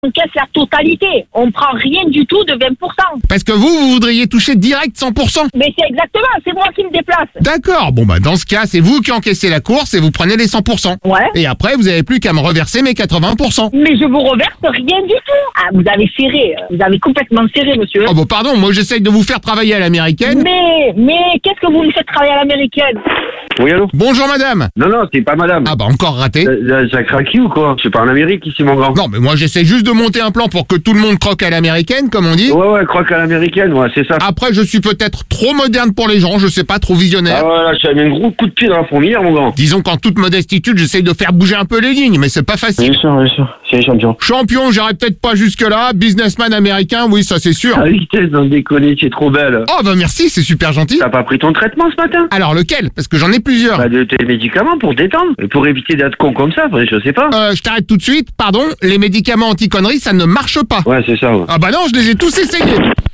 encaisse la totalité. On prend rien du tout de 20%. Parce que vous voudriez toucher direct 100%. Mais c'est exactement, c'est moi qui me déplace. D'accord, bon bah dans ce cas, c'est vous qui encaissez la course et vous prenez les 100%. Ouais. Et après, vous avez plus qu'à me reverser mes 80%. Mais je vous reverse rien du tout. Ah, vous avez serré. Vous avez complètement serré, monsieur. Oh bah pardon, moi j'essaye de vous faire travailler à l'américaine. Mais qu'est-ce que vous me faites travailler à l'américaine? Oui, allô? Bonjour madame. Non, c'est pas madame. Ah bah encore raté. Ça a craqué ou quoi? Je suis pas en Amérique ici, mon grand. Non mais moi j'essaie juste de monter un plan pour que tout le monde croque à l'américaine, comme on dit. Ouais, croque à l'américaine, ouais, c'est ça. Après je suis peut-être trop moderne pour les gens, je sais pas, trop visionnaire. Ah ouais, là, je t'ai mis un gros coup de pied dans la fourmilière, mon grand. Disons qu'en toute modestitude, j'essaye de faire bouger un peu les lignes, mais c'est pas facile. Bien sûr, c'est les champions. Champion, j'irai peut-être pas jusque-là. Businessman américain, oui, ça c'est sûr. Ah vitesse, d'en déconner, tu es trop belle. Oh bah merci, c'est super gentil. T'as pas pris ton traitement ce matin? Alors lequel? Parce que j'en ai plusieurs. Bah, de tes médicaments pour détendre. Et pour éviter d'être con comme ça, après, je sais pas. Je t'arrête tout de suite, pardon, les médicaments anti-conneries, ça ne marche pas. Ouais, c'est ça, ouais. Ah bah non, je les ai tous essayés.